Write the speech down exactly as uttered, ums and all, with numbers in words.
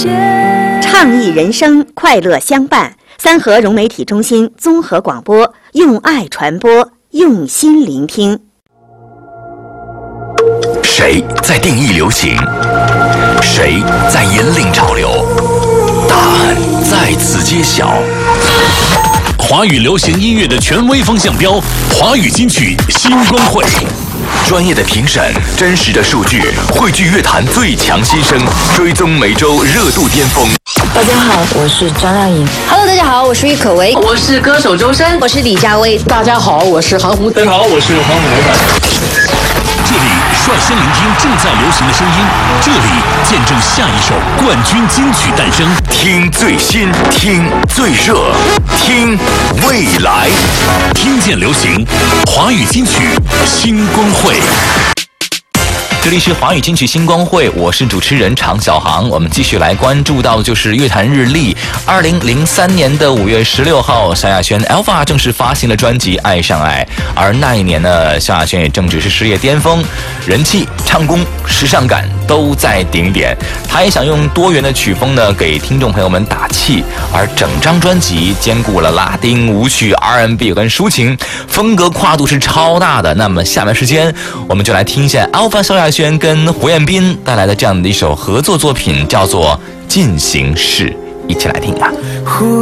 倡议人生，快乐相伴。三河融媒体中心综合广播，用爱传播，用心聆听。 谁在定义流行？谁在引领潮流？答案在此揭晓。华语流行音乐的权威风向标，华语金曲新光会。专业的评审，真实的数据，汇聚乐坛最强新声，追踪每周热度巅峰。 大家好，我是张靓颖。 Hello， 大家好，我是郁可唯。 我是歌手周深。 我是李佳薇。 大家好，我是韩红。 大家好，我是黄伟文。 这里率先聆听正在流行的声音，这里见证下一首冠军金曲诞生。听最新，听最热，听未来，听见流行，华语金曲新光会。这里是华语金曲星光会，我是主持人常小航。我们继续来关注到就是乐坛日历。二零零三年的五月十六号，萧亚轩 Alpha 正式发行了专辑《爱上爱》，而那一年呢，萧亚轩也正值是事业巅峰，人气、唱功、时尚感都在顶点。他也想用多元的曲风呢给听众朋友们打气，而整张专辑兼顾了拉丁、舞曲、R and B 跟抒情，风格跨度是超大的。那么下面时间，我们就来听一下 Alpha 萧亚轩跟胡彦斌带来的这样的一首合作作品，叫做《进行式》，一起来听啊。